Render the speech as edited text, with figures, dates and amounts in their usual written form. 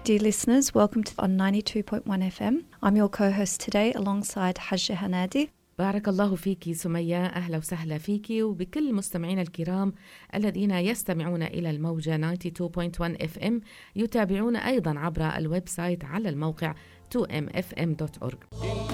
Dear listeners, welcome to on 92.1 FM. I'm your co-host today alongside Hajja Hanadi. بارك الله فيكي سمية، أهلا وسهلا فيكي وبكل مستمعين الكرام الذين يستمعون إلى الموجة 92.1 FM، يتابعون أيضا عبر الويب سايت على الموقع 2mfm.org.